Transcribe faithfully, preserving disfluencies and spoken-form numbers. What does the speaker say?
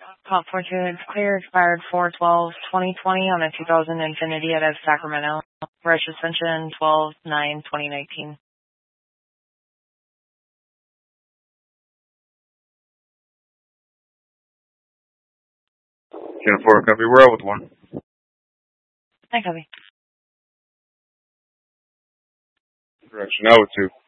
Call four two, it's clear, expired four twelve twenty twenty on a two thousand Infiniti out of Sacramento. Rush suspension twelve nine twenty nineteen. ten four, copy. We're out with one. Hi, copy. Correction, out with two.